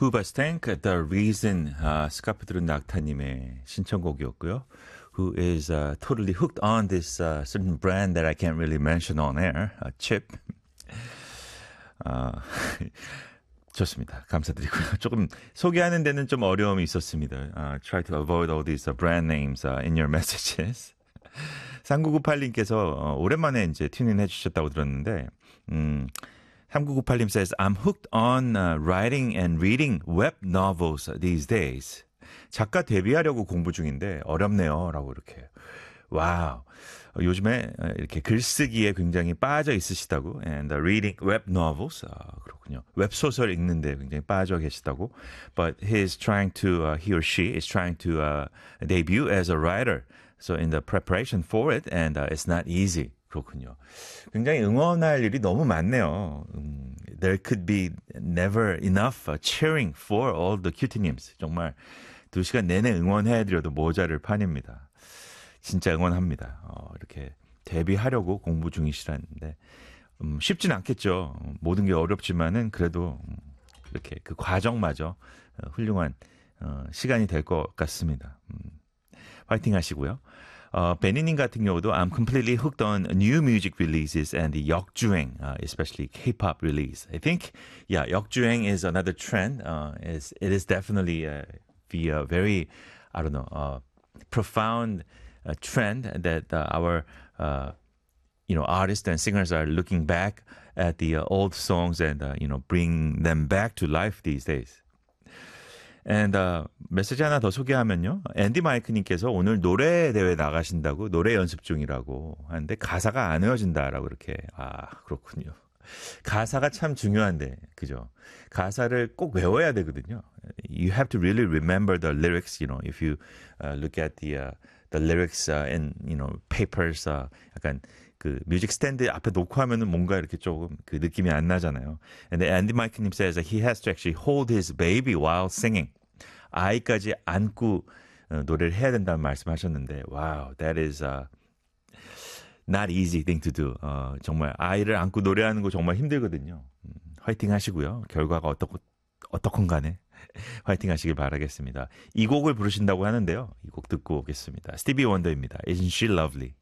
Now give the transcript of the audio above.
Hoobastank, The Reason, 스카프들은 낙타님의 신청곡이었고요. Who is totally hooked on this certain brand that I can't really mention on air, Chip. 좋습니다. 감사드리고요. 조금 소개하는 데는 좀 어려움이 있었습니다. Try to avoid all these brand names in your messages. 3998님께서 오랜만에 이제 튜닝 해주셨다고 들었는데 3998님 says, I'm hooked on writing and reading web novels these days. 작가 데뷔하려고 공부 중인데 어렵네요. 라고 이렇게. 와우. 요즘에 이렇게 글쓰기에 굉장히 빠져 있으시다고. And reading web novels. 그렇군요. 웹소설 읽는데 굉장히 빠져 계시다고. But he or she is trying to debut as a writer. So in the preparation for it, and it's not easy. 그렇군요. 굉장히 응원할 일이 너무 많네요. There could be never enough cheering for all the cutie-nims. 정말 2시간 내내 응원해드려도 모자를 판입니다. 진짜 응원합니다. 이렇게 데뷔하려고 공부 중이시라는데 쉽진 않겠죠. 모든 게 어렵지만은 그래도 이렇게 그 과정마저 훌륭한 시간이 될 것 같습니다. 화이팅 하시고요. 베니님 같은 경우도 I'm completely hooked on new music releases and the 역주행, especially K-pop release. I think, yeah, 역주행 is another trend. It is definitely the very, I don't know, profound trend that our artists and singers are looking back at the old songs and bring them back to life these days. And 메시지 하나 더 소개하면요. 앤디 마이크님께서 오늘 노래 대회 나가신다고 노래 연습 중이라고 하는데 가사가 안 외워진다라고 이렇게. 그렇군요. 가사가 참 중요한데, 그죠? 가사를 꼭 외워야 되거든요. You have to really remember the lyrics, if you look at the lyrics in, papers, 약간 그 뮤직 스탠드 앞에 놓고 하면은 뭔가 이렇게 조금 그 느낌이 안 나잖아요. And 앤디 마이크님 says that he has to actually hold his baby while singing. 아이까지 안고 노래를 해야 된다는 말씀하셨는데, wow, that is not easy thing to do. 정말 아이를 안고 노래하는 거 정말 힘들거든요. 화이팅 하시고요. 결과가 어떻건 간에 화이팅 하시길 바라겠습니다. 이 곡을 부르신다고 하는데요. 이 곡 듣고 오겠습니다. 스티비 원더입니다. Isn't she lovely?